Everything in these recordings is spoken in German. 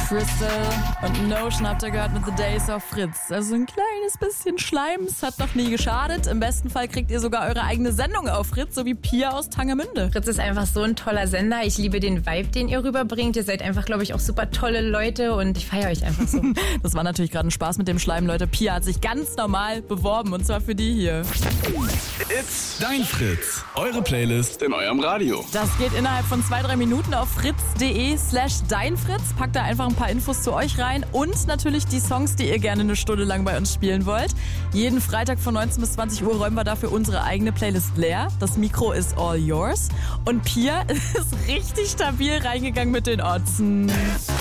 Crystal und Notion habt ihr gehört mit The Days of Fritz. Also ein kleines bisschen Schleim, es hat noch nie geschadet. Im besten Fall kriegt ihr sogar eure eigene Sendung auf Fritz, so wie Pia aus Tangermünde. Fritz ist einfach so ein toller Sender. Ich liebe den Vibe, den ihr rüberbringt. Ihr seid einfach, glaube ich, auch super tolle Leute und ich feiere euch einfach so. Das war natürlich gerade ein Spaß mit dem Schleim, Leute. Pia hat sich ganz normal beworben und zwar für die hier. It's Dein Fritz, eure Playlist in eurem Radio. Das geht innerhalb von 2-3 Minuten auf fritz.de/deinfritz. Packt da einfach ein paar Infos zu euch rein und natürlich die Songs, die ihr gerne eine Stunde lang bei uns spielen wollt. Jeden Freitag von 19 bis 20 Uhr räumen wir dafür unsere eigene Playlist leer. Das Mikro ist all yours. Und Pia ist richtig stabil reingegangen mit den Otzen.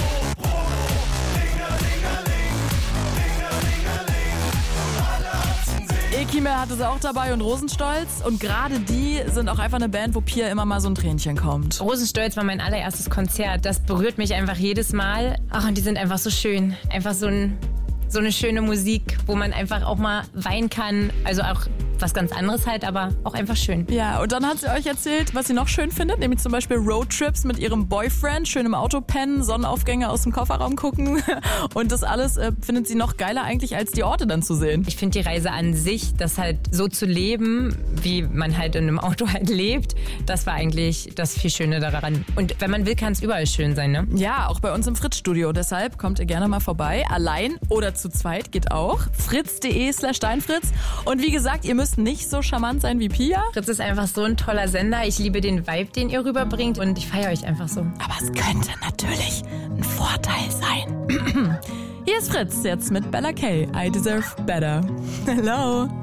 Ekimel hatte sie auch dabei und Rosenstolz. Und gerade die sind auch einfach eine Band, wo Pia immer mal so ein Tränchen kommt. Rosenstolz war mein allererstes Konzert. Das berührt mich einfach jedes Mal. Ach, und die sind einfach so schön. Einfach so eine schöne Musik, wo man einfach auch mal weinen kann. Also auch was ganz anderes halt, aber auch einfach schön. Ja, und dann hat sie euch erzählt, was sie noch schön findet, nämlich zum Beispiel Roadtrips mit ihrem Boyfriend, schön im Auto pennen, Sonnenaufgänge aus dem Kofferraum gucken und das alles findet sie noch geiler eigentlich, als die Orte dann zu sehen. Ich finde die Reise an sich, das halt so zu leben, wie man halt in einem Auto halt lebt, das war eigentlich das viel Schöne daran. Und wenn man will, kann es überall schön sein, ne? Ja, auch bei uns im Fritz-Studio, deshalb kommt ihr gerne mal vorbei, allein oder zu zweit geht auch, fritz.de/deinfritz und wie gesagt, ihr müsst nicht so charmant sein wie Pia. Fritz ist einfach so ein toller Sender. Ich liebe den Vibe, den ihr rüberbringt und ich feiere euch einfach so. Aber es könnte natürlich ein Vorteil sein. Hier ist Fritz, jetzt mit Bella K. I Deserve Better. Hello.